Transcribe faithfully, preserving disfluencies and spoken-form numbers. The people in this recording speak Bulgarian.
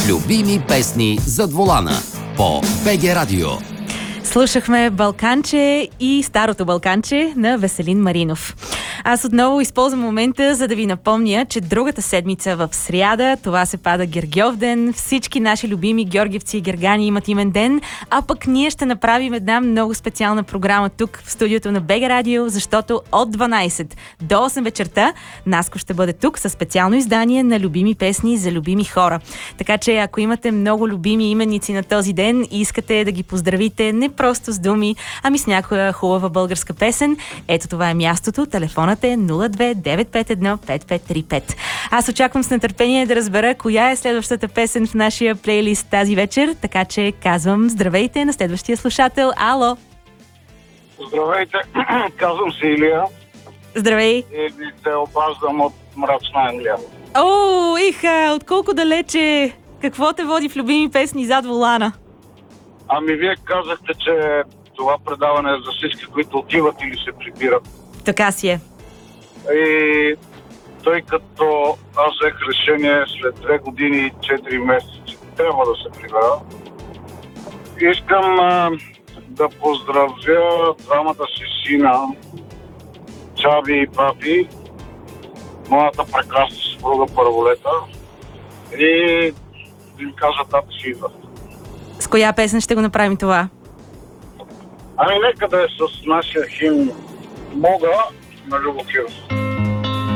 Любими песни зад волана по БГ Радио. Слушахме Балканче и старото Балканче на Веселин Маринов. Аз отново използвам момента, за да ви напомня, че другата седмица в сряда, това се пада Гергьовден, всички наши любими георгиевци и гергани имат имен ден, а пък ние ще направим една много специална програма тук в студиото на БГ Радио, защото от дванайсет до осем вечерта Наско ще бъде тук със специално издание на любими песни за любими хора. Така че ако имате много любими именици на този ден и искате да ги поздравите не просто с думи, ами с някоя хубава българска песен, ето това е мястото. Телефонът е нула две девет пет едно пет пет три пет. Аз очаквам с нетърпение да разбера коя е следващата песен в нашия плейлист тази вечер, така че казвам здравейте на следващия слушател. Ало! Здравейте, казвам се Илия. Здравей! И ви се обаждам от мрачна Англия. О, иха, от колко далече? Какво те води в любими песни зад волана? Ами вие казахте, че това предаване е за всички, които отиват или се прибират. Така си е. И тъй като аз взех решение след две години и четири месеца, че трябва да се прибера, искам а, да поздравя двамата си сина, Чаби и Папи, моята прекрасна съпруга Първолета, и да им кажа тата си идват. С коя песен ще го направим това? Ами нека да е с нашия химн "Мога" на Любо Киров.